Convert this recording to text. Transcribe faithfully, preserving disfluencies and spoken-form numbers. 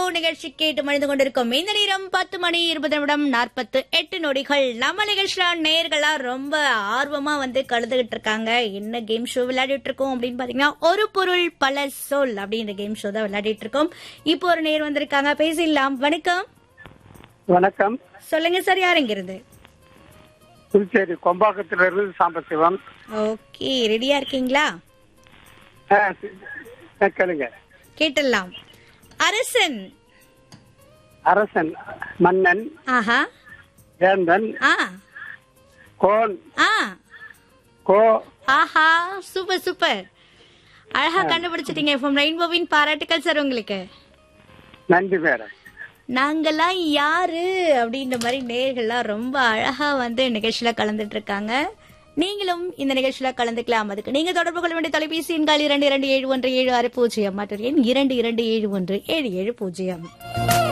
நிகழ்ச்சி கேட்டு மணிந்து கொண்டிருக்கும் இந்த நேரம் பத்து மணி இருபது நிமிடம் நாற்பத்து எட்டு நொடிகள். நம்ம நிகழ்ச்சியில நேர்களா ரொம்ப ஆர்வமா வந்து கலந்துகிட்டு இருக்காங்க. என்ன கேம் ஷோ விளையாடிட்டு இருக்கோம் அப்படின்னு பாத்தீங்கன்னா ஒரு பொருள் பல சொல் அப்படின்ற கேம் ஷோ தான் விளையாடிட்டு இருக்கோம். இப்போ ஒரு நேர் வந்திருக்காங்க, பேசிடலாம். வணக்கம். வணக்கம். சொல்லுங்க சார், யார் எங்கிருந்து? புதுச்சேரி கொம்பாக்கத்துல இருந்து சாம்பசிவம். ஓகே, ரெடியா இருக்கீங்களா? கேளுங்க. கேட்டலாம். அரசன். அரசன், மன்னன், ஆஹா, வேந்தன், ஆ, கோன், ஆ, கோ. ஆஹா, சூப்பர் சூப்பர், அழகா கண்டுபிடிச்சிட்டீங்க. எஃப்எம் ரெயின்போவின் பாராட்டுக்கள் சார் உங்களுக்கு. நன்றி மேடம். நாங்கெல்லாம் யாரு அப்படின்ற மாதிரி நேர்கள்லாம் ரொம்ப அழகா வந்து நிகழ்ச்சியில கலந்துட்டு இருக்காங்க. நீங்களும் இந்த நிகழ்ச்சியில கலந்துக்கலாம். அதுக்கு நீங்க தொடர்பு கொள்ள வேண்டிய தொலைபேசி எண்கள் இரண்டு இரண்டு ஏழு ஒன்று ஏழு ஆறு பூஜ்ஜியம் மற்றும் எண் இரண்டு இரண்டு ஏழு ஒன்று ஏழு ஏழு பூஜ்ஜியம்.